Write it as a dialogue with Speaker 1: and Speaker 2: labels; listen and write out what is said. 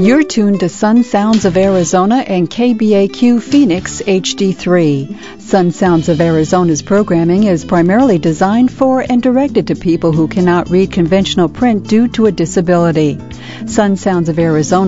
Speaker 1: You're tuned to Sun Sounds of Arizona and KBAQ Phoenix HD3. Sun Sounds of Arizona's programming is primarily designed for and directed to people who cannot read conventional print due to a disability. Sun Sounds of Arizona